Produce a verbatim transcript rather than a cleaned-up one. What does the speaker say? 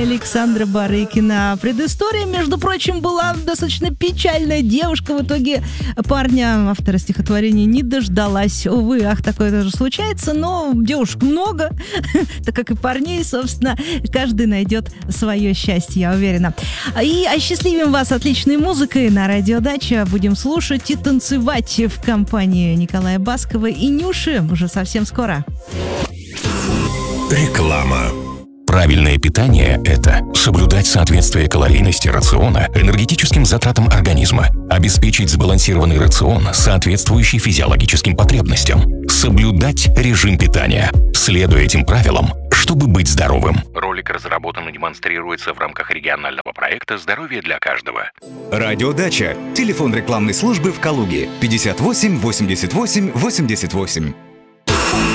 Александра Барыкина. Предыстория, между прочим, была достаточно печальная. Девушка в итоге парня, автора стихотворения, не дождалась. Увы, ах, такое тоже случается, но девушек много, так как и парней, собственно, каждый найдет свое счастье, я уверена. И осчастливим вас отличной музыкой на Радиодача. Будем слушать и танцевать в компании Николая Баскова и Нюши уже совсем скоро. Реклама. Правильное питание – это соблюдать соответствие калорийности рациона энергетическим затратам организма, обеспечить сбалансированный рацион, соответствующий физиологическим потребностям, соблюдать режим питания, следуя этим правилам, чтобы быть здоровым. Ролик разработан и демонстрируется в рамках регионального проекта «Здоровье для каждого». Радиодача. Телефон рекламной службы в Калуге пятьдесят восемь восемьдесят восемь восемьдесят восемь.